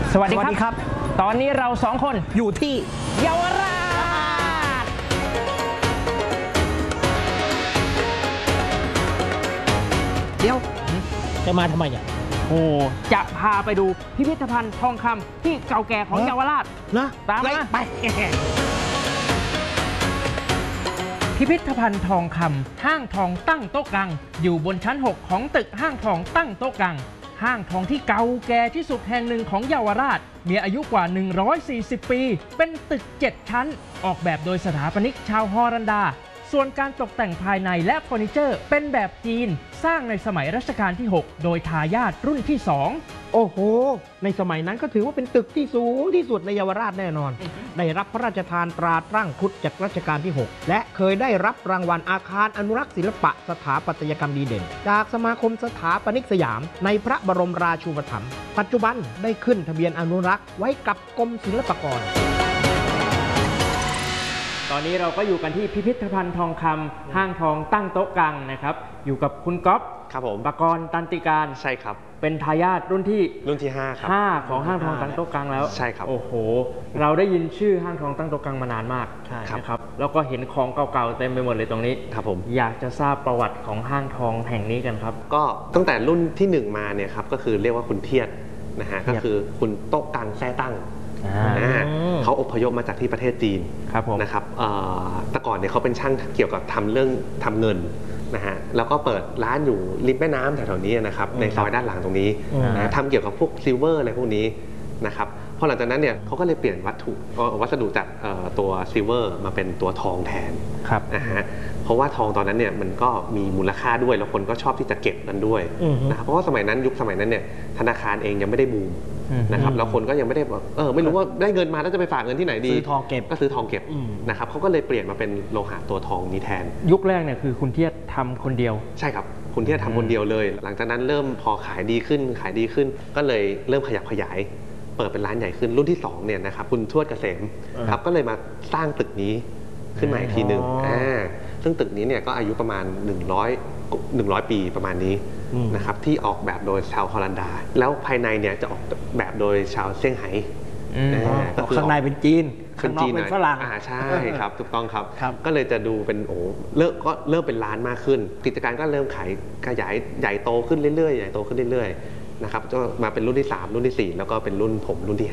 สวัสดีครับตอนนี้เรา2คนอยู่ที่เยาวราชเดี๋ยวจะมาทำไมอ่ะโอ้จะพาไปดูพิพิธภัณฑ์ทองคำที่เก่าแก่ของเยาวราชนะตามมาไปพิพิธภัณฑ์ทองคำห้างทองตั้งโต๊ะกังอยู่บนชั้น6ของตึกห้างทองตั้งโต๊ะกังห้างทองที่เก่าแก่ที่สุดแห่งหนึ่งของเยาวราชมีอายุกว่า140ปีเป็นตึก7ชั้นออกแบบโดยสถาปนิกชาวฮอลันดาส่วนการตกแต่งภายในและเฟอร์นิเจอร์เป็นแบบจีนสร้างในสมัยรัชกาลที่6โดยทายาทรุ่นที่2 โอ้โหในสมัยนั้นก็ถือว่าเป็นตึกที่สูงที่สุดในเยาวราชแน่นอนได้รับพระราชทานตราตั้งครุฑจากรัชกาลที่6และเคยได้รับรางวัลอาคารอนุรักษ์ศิลปะสถาปัตยกรรมดีเด่นจากสมาคมสถาปนิกสยามในพระบรมราชูปถัมภ์ปัจจุบันได้ขึ้นทะเบียนอนุรักษ์ไว้กับกรมศิลปากรตอนนี้เราก็อยู่กันที่พิพิธภัณฑ์ทองคำห้างทองตั้งโต๊ะกังนะครับอยู่กับคุณก๊อฟครับผมปกรณ์ตันติการใช่ครับเป็นทายาทรุ่นที่ 5ครับ 5ของห้างทองตั้งโต๊ะกังแล้วใช่ครับโอ้โหเราได้ยินชื่อห้างทองตั้งโต๊ะกังมานานมากนะครับแล้วก็เห็นของเก่าๆเต็มไปหมดเลยตรงนี้ครับผมอยากจะทราบประวัติของห้างทองแห่งนี้กันครับก็ตั้งแต่รุ่นที่1มาเนี่ยครับก็คือเรียกว่าคุณเทียดนะฮะก็คือคุณโต๊ะกังแซ่ตั้งเขาอพยพมาจากที่ประเทศจีนนะครับแต่ก่อนเนี่ยเขาเป็นช่างเกี่ยวกับทำเรื่องทำเงินนะฮะแล้วก็เปิดร้านอยู่ริมแม่น้ำแถวๆนี้นะครับในซอยด้านหลังตรงนี้นะทำเกี่ยวกับพวกซิลเวอร์อะไรพวกนี้นะครับพอหลังจากนั้นเนี่ยเขาก็เลยเปลี่ยนวัสดุจากตัวซิลเวอร์มาเป็นตัวทองแทนนะฮะเพราะว่าทองตอนนั้นเนี่ยมันก็มีมูลค่าด้วยแล้วคนก็ชอบที่จะเก็บมันด้วยนะครับเพราะว่าสมัยนั้นยุคสมัยนั้นเนี่ยธนาคารเองยังไม่ได้บูมนะครับแล้วคนก็ยังไม่ได้ไม่รู้ว่าได้เงินมาแล้วจะไปฝากเงินที่ไหนดีซื้อทองเก็บก็ซื้อทองเก็บนะครับเขาก็เลยเปลี่ยนมาเป็นโลหะตัวทองนี้แทนยุคแรกเนี่ยคือคุณเทียดทำคนเดียวใช่ครับคุณเทียดทำคนเดียวเลยหลังจากนั้นเริ่มพอขายดีขึ้นก็เลยเริ่มขยับขยายเปิดเป็นร้านใหญ่ขึ้นรุ่นที่2เนี่ยนะครับคุณทวดเกษมครับก็เลยมาสร้างตึกนี้ขึ้นมาอีกทีหนึ่งซึ่งตึกนี้เนี่ยก็อายุประมาณ100 ปีประมาณนี้นะครับที่ออกแบบโดยชาวฮอลันดาแล้วภายในเนี่ยจะออกแบบโดยชาวเซี่ยงไฮ้ข้างในเป็นจีนข้างนอกเป็นฝรั่งใช่ครับถูกต้องครับก็เลยจะดูเป็นเริ่มเป็นร้านมากขึ้นกิจการก็เริ่มขยายใหญ่โตขึ้นเรื่อยๆนะครับก็มาเป็นรุ่นที่3รุ่นที่4แล้วก็เป็นรุ่นผมรุ่นที่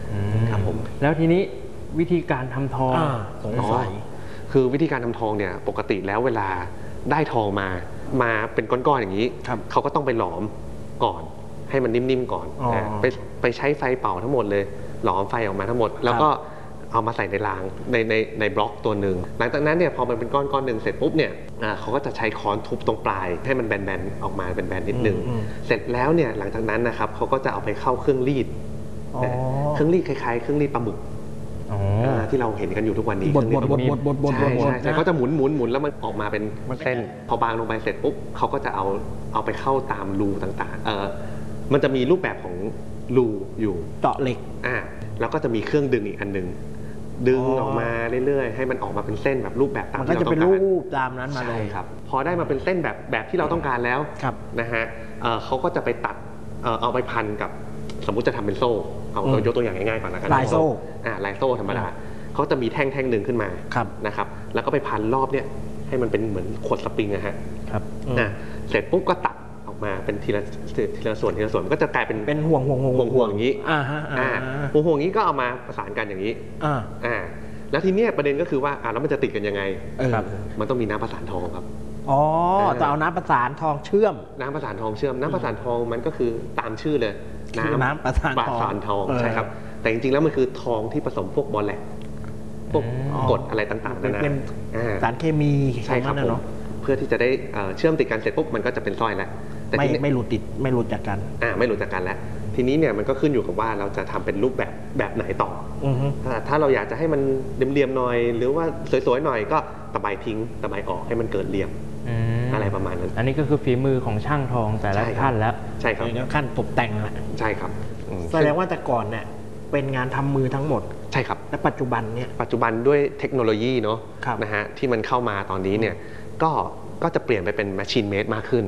5ครับผมแล้วทีนี้วิธีการทำทองสงสัยคือวิธีการทำทองเนี่ยปกติแล้วเวลาได้ทองมาเป็นก้อนๆอย่างนี้เขาก็ต้องไปหลอมก่อนให้มันนิ่มๆก่อนไปใช้ไฟเป่าทั้งหมดเลยหลอมไฟออกมาทั้งหมดแล้วก็เอามาใส่ในรางในบล็อกตัวหนึ่งหลังจากนั้นเนี่ยพอมันเป็นก้อนหนึ่งเสร็จปุ๊บเนี่ยเขาก็จะใช้ค้อนทุบตรงปลายให้มันแบนๆออกมาเป็นแบนนิดนึงเสร็จแล้วเนี่ยหลังจากนั้นนะครับเขาก็จะเอาไปเข้าเครื่องรีดเครื่องรีดคล้ายๆเครื่องรีดปลาหมึกที่เราเห็นกันอยู่ทุกวันนี้ใช่ก็จะหมุนแล้วมันออกมาเป็นเส้นพอบางลงไปเสร็จปุ๊บเขาก็จะเอาไปเข้าตามรูต่างๆมันจะมีรูปแบบของรูอยู่เจาะเหล็กแล้วก็จะมีเครื่องดึงอีกอันนึงดึงออกมาเรื่อยๆให้มันออกมาเป็นเส้นแบบรูปแบบตามที่เราต้องการมันก็จะเป็นรูปตามนั้นมาเลยครับพอได้มาเป็นเส้นแบบที่เราต้องการแล้วนะฮะเขาก็จะไปตัดเอาไปพันกับสมมุติจะทำเป็นโซ่เอายกตัวอย่างง่ายๆก่อนนะครัลายโซ่ลายโซ่ธรรมดาเขาจะมีแท่งหนึ่งขึ้นมานะครับแล้วก็ไปพันรอบเนี่ยให้มันเป็นเหมือนขวดสปริงนะฮะเสร็จปุ๊บก็ตัดออกมาเป็นทีละส่วนมันก็จะกลายเป็นห่วงอย่างนี้ห่วงอย่างนี้ก็เอามาประสานกันอย่างนี้แล้วทีเนี้ยประเด็นก็คือว่าแล้วมันจะติดกันยังไงมันต้องมีน้ำประสานทองครับจะเอาน้ำประสานทองเชื่อมน้ำประสานทองมันก็คือตามชื่อเลยน้ำประสานทองใช่ครับแต่จริงๆแล้วมันคือทองที่ผสมพวกบอลแลกพวกกรดอะไรต่างๆเป็นสารเคมีใช่ครับผมเพื่อที่จะได้เชื่อมติดกันเสร็จปุ๊บมันก็จะเป็นสร้อยแล้วแต่ไม่หลุดจากกันไม่หลุดจากกันแล้วทีนี้เนี่ยมันก็ขึ้นอยู่กับว่าเราจะทำเป็นรูปแบบไหนต่อถ้าเราอยากจะให้มันเรียมๆหน่อยหรือว่าสวยๆหน่อยก็ตะไบทิ้งตะไบออกให้มันเกิดเรียมอะไรประมาณนั้นอันนี้ก็คือฝีมือของช่างทองแต่ละขั้นแล้วใช่ครับขั้นตกแต่งละใช่ครับแสดงว่าแต่ก่อนเนี่ยเป็นงานทำมือทั้งหมดใช่ครับและปัจจุบันด้วยเทคโนโลยีเนาะนะฮะที่มันเข้ามาตอนนี้เนี่ยก็จะเปลี่ยนไปเป็นแมชชีนเมดมากขึ้น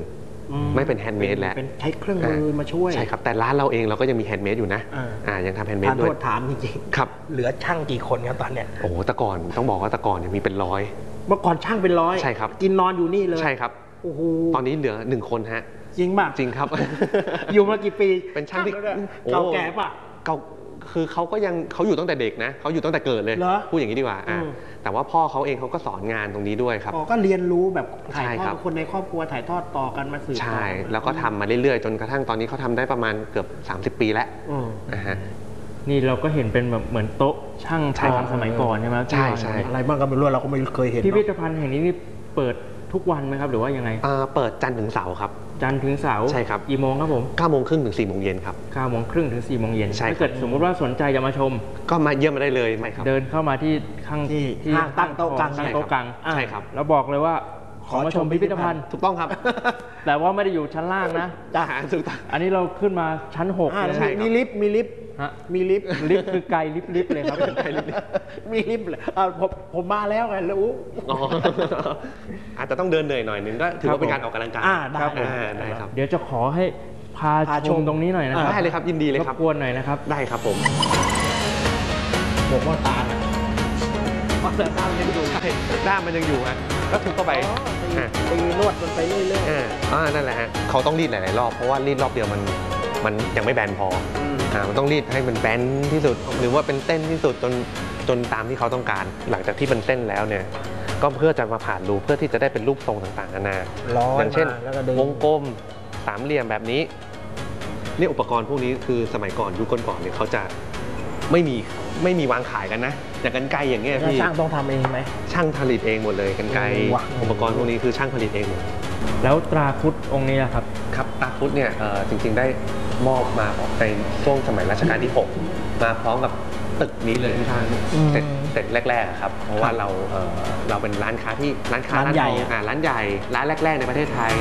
ไม่เป็นแฮนด์เมดแล้วเป็นใช้เครื่องมือมาช่วยใช่ครับแต่ร้านเราเองเราก็ยังมีแฮนด์เมดอยู่นะยังทำแฮนด์เมดด้วยถามจริงๆครับเหลือช่างกี่คนครับตอนเนี้ยโอ้แต่ก่อนต้องบอกว่าแต่ก่อนเนี่ยมีเป็นร้อยเมื่อก่อนช่างเป็นร้อยใช่ครับกินนอนอยู่นี่เลยใช่ครับโอ้โหตอนนี้เหลือ1 คนฮะจริงป่ะจริงครับอยู่มากี่ปีเป็นช่างที่เก่าแก่ป่ะเก่าคือเขาอยู่ตั้งแต่เด็กนะเขาอยู่ตั้งแต่เกิดเลยพูดอย่างนี้ดีกว่าแต่ว่าพ่อเขาเองเขาก็สอนงานตรงนี้ด้วยครับก็เรียนรู้แบบถ่ายทอดคนในครอบครัวถ่ายทอดต่อกันมาสืบใช่แล้วก็ทำมาเรื่อยๆจนกระทั่งตอนนี้เขาทำได้ประมาณเกือบ30 ปีแล้วนะฮะนี่เราก็เห็นเป็นแบบเหมือนโต๊ะช่างทองสมัยก่อนใช่ไหมใช่ใช่อะไรบ้างก็ไม่รู้เราก็ไม่เคยเห็นพิพิธภัณฑ์แห่งนี้นี่เปิดทุกวันไหมครับหรือว่ายังไงเปิดจันทร์ถึงเสาร์ครับจันทร์ถึงเสาร์ใช่ครับกี่โมงครับผม 9:30 ถึง 4:00 เย็นครับ 9:30 ถึง 4:00 เย็นถ้าเกิดสมมติว่าสนใจจะมาชมก็มาเยี่ยมมาได้เลยไหมครับเดินเข้ามาที่ข้างที่ตั้งโต๊ะกลางใช่ครับแล้วบอกเลยว่าขอมาชมพิพิธภัณฑ์ถูกต้องครับแต่ว่าไม่ได้อยู่ชั้นล่างนะถูกต้องอันนี้เราขึ้นมาชั้น6เลยมีลิฟต์ลิฟต์คือไกลลิฟต์เลยครับมีลิฟต์เลยผมมาแล้วไงรู้อาจจะต้องเดินเหนื่อยหน่อยนึงก็ถือว่าเป็นการออกกำลังกายได้ครับเดี๋ยวจะขอให้พาชมตรงนี้หน่อยนะครับได้เลยครับยินดีเลยครับรบกวนหน่อยนะครับได้ครับผมบอกว่าตาด้ามยังอยู่ด้ามมันยังอยู่ฮะก็ทุบเข้าไปตีนวดมันไปเรื่อยๆนั่นแหละฮะเขาต้องรีดหลายๆรอบเพราะว่ารีดรอบเดียวมันยังไม่แบนพอมันต้องรีดให้มันแบนที่สุดหรือว่าเป็นเส้นที่สุดจนตามที่เขาต้องการหลังจากที่เป็นเส้นแล้วเนี่ยก็เพื่อจะมาผ่านรูเพื่อที่จะได้เป็นรูปทรงต่างๆนานาอย่างเช่นวงกลมสามเหลี่ยมแบบนี้นี่อุปกรณ์พวกนี้คือสมัยก่อนยุคก่อนๆเนี่ยเขาจะไม่มีวางขายกันนะอย่างกรรไกรอย่างเงี้ยพี่ช่างต้องทำเองไหมช่างผลิตเองหมดเลยกรรไกรอุปกรณ์พวกนี้คือช่างผลิตเองหมดแล้วตราครุฑองค์นี้นะครับครับตราครุฑเนี่ยจริงๆได้มอบมาในช่วงสมัยรัชกาลที่6มาพร้อมกับตึกนี้เลยที่ทางเสร็จแรกๆครับเพราะว่าเราเป็นร้านค้าร้านใหญ่ร้านใหญ่ร้านแรกๆในประเทศไทย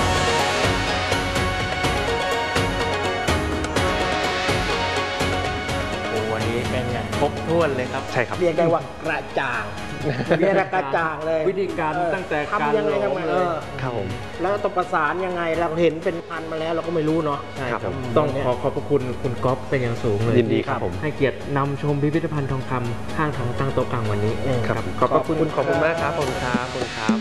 เป็นไงครบถ้วนเลยครับใช่ครับเรียกได้ว่ากระจ่างกระจ่างเลยวิธีการตั้งแต่การทำยังไงเลยครับผมแล้วต้องประสานยังไงเราเห็นเป็นพันมาแล้วเราก็ไม่รู้เนาะใช่ครับต้องขอบพระคุณคุณก๊อฟเป็นอย่างสูงเลยยินดีครับผมให้เกียรตินำชมพิพิธภัณฑ์ทองคำข้างทางตั้งโต๊ะกลางวันนี้ครับขอบคุณมากครับขอบคุณครับ